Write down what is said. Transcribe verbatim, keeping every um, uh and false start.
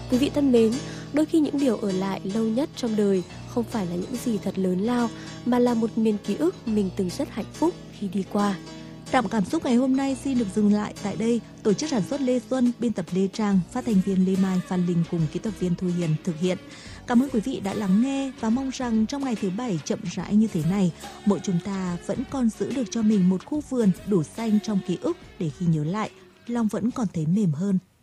Quý vị thân mến, đôi khi những điều ở lại lâu nhất trong đời không phải là những gì thật lớn lao, mà là một miền ký ức mình từng rất hạnh phúc khi đi qua. Trạm cảm xúc ngày hôm nay xin được dừng lại tại đây. Tổ chức sản xuất Lê Xuân, biên tập Lê Trang, phát thanh viên Lê Mai, Phan Linh cùng kỹ thuật viên Thu Hiền thực hiện. Cảm ơn quý vị đã lắng nghe và mong rằng trong ngày thứ bảy chậm rãi như thế này, mỗi chúng ta vẫn còn giữ được cho mình một khu vườn đủ xanh trong ký ức để khi nhớ lại, lòng vẫn còn thấy mềm hơn.